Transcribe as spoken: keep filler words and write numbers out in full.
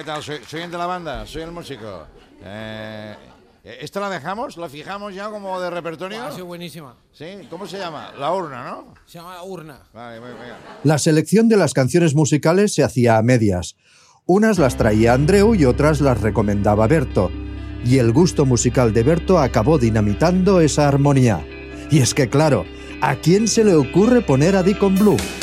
¿qué tal? Soy, soy el de la banda, soy el músico. Eh, ¿Esta la dejamos? ¿La fijamos ya como de repertorio? Ha sido buenísima. ¿Sí? ¿Cómo se llama? La urna, ¿no? Se llama Urna. Vale, venga. La selección de las canciones musicales se hacía a medias. Unas las traía Andreu y otras las recomendaba Berto. Y el gusto musical de Berto acabó dinamitando esa armonía. Y es que claro, ¿a quién se le ocurre poner a Deacon Blue?